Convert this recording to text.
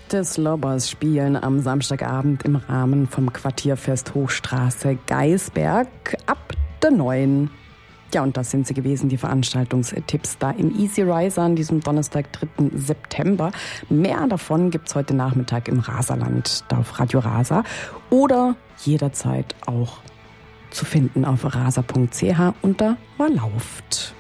Die Slobbers spielen am Samstagabend im Rahmen vom Quartierfest Hochstraße Geisberg ab der 9. Ja, und das sind sie gewesen, die Veranstaltungstipps da im Easy Riser an diesem Donnerstag, 3. September. Mehr davon gibt's heute Nachmittag im Raserland, da auf Radio Rasa oder jederzeit auch zu finden auf rasa.ch unter Warlauft.